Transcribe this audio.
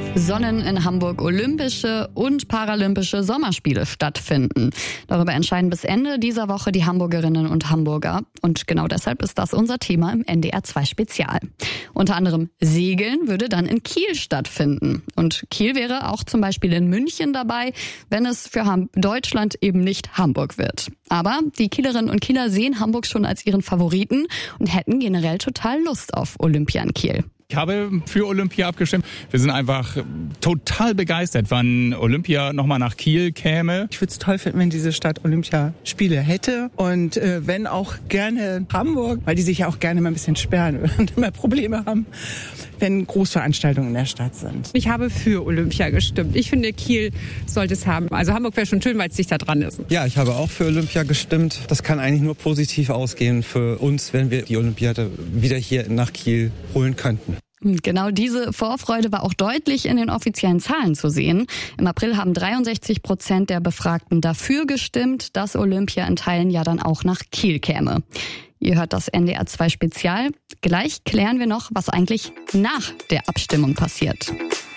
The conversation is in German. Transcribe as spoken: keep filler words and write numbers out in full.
sollen in Hamburg Olympische und Paralympische Sommerspiele stattfinden. Darüber entscheiden bis Ende dieser Woche die Hamburgerinnen und Hamburger. Und genau deshalb ist das unser Thema im N D R zwei Spezial. Unter anderem Segeln würde dann in Kiel stattfinden. Und Kiel wäre auch zum Beispiel in München dabei, wenn es für Ham- Deutschland eben nicht Hamburg wird. Aber die Kielerinnen und Kieler sehen Hamburg schon als ihren Favoriten und hätten generell total Lust auf Olympia in Kiel. Ich habe für Olympia abgestimmt. Wir sind einfach total begeistert, wann Olympia nochmal nach Kiel käme. Ich würde es toll finden, wenn diese Stadt Olympiaspiele hätte und äh, wenn auch gerne Hamburg, weil die sich ja auch gerne mal ein bisschen sperren und immer Probleme haben, wenn Großveranstaltungen in der Stadt sind. Ich habe für Olympia gestimmt. Ich finde, Kiel sollte es haben. Also Hamburg wäre schon schön, weil es dichter dran ist. Ja, ich habe auch für Olympia gestimmt. Das kann eigentlich nur positiv ausgehen für uns, wenn wir die Olympiade wieder hier nach Kiel holen könnten. Genau diese Vorfreude war auch deutlich in den offiziellen Zahlen zu sehen. Im April haben dreiundsechzig Prozent der Befragten dafür gestimmt, dass Olympia in Teilen ja dann auch nach Kiel käme. Ihr hört das N D R zwei Spezial. Gleich klären wir noch, was eigentlich nach der Abstimmung passiert.